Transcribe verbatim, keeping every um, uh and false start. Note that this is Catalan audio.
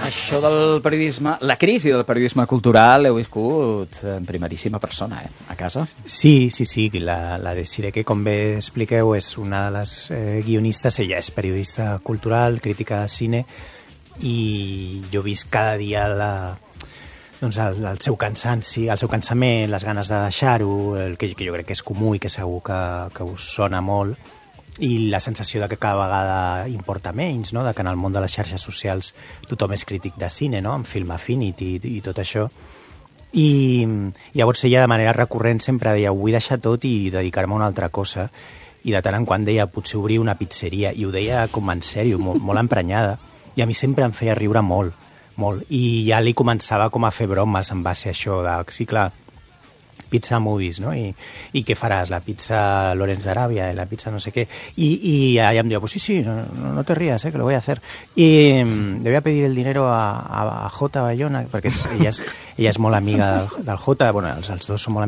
Això del periodisme, la crisi del periodisme cultural l'heu viscut en primeríssima persona, eh? A casa? Sí, sí, sí. La, la Desiree, que com bé expliqueu, és una de les eh, guionistes. Ella és periodista cultural, crítica de cine, i jo he vist cada dia la, doncs el, el seu cansanci, el seu cansament, les ganes de deixar-ho, el que, que jo crec que és comú i que segur que, que us sona molt, i la sensació de que cada vegada importa menys, no? De que en el món de les xarxes socials tothom és crític de cine, no? Amb Film Affinity i, i tot això. I llavors ella de manera recurrent sempre deia: ho vull deixar tot i dedicar-me a una altra cosa. I de tant en quant deia: potser obrir una pizzeria. I ho deia com en sèrio, molt, molt emprenyada. I a mi sempre em feia riure molt, molt. I ja li començava com a fer bromes en base a això de, sí, clar, pizza movies, ¿no? Y, y ¿qué farás? La pizza Lorenz de Arabia, la pizza no sé qué. Y, y ella me dijo: pues sí, sí, no, no te rías, ¿eh? Que lo voy a hacer. Y um, le voy a pedir el dinero a, a, a J. Bayona, perquè és, ella, és, ella és molt amiga del, del J. Bueno, els, els dos són molt amics.